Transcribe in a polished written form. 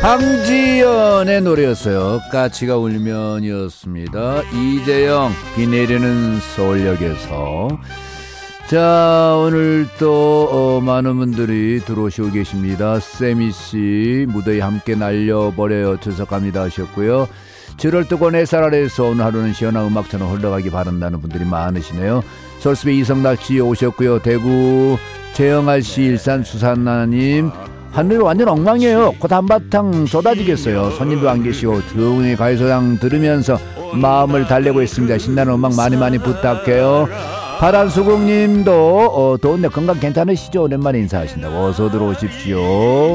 황지연의 노래였어요. 까치가 울면이었습니다. 이재영 비 내리는 서울역에서. 자, 오늘 또 많은 분들이 들어오시고 계십니다. 세미씨 무더위 함께 날려버려요 출석합니다 하셨고요. 7월 뜨거운 햇살 아래에서 오늘 하루는 시원한 음악처럼 흘러가기 바란다는 분들이 많으시네요. 서울숲의 이성락씨 오셨고요. 대구 최영아씨, 일산 수산나님, 하늘 완전 엉망이에요. 곧 한바탕 쏟아지겠어요. 손님도 안 계시고 조용히 가요소장 들으면서 마음을 달래고 있습니다. 신나는 음악 많이 많이 부탁해요. 파란수국님도 더운데 건강 괜찮으시죠? 오랜만에 인사하신다고 어서 들어오십시오.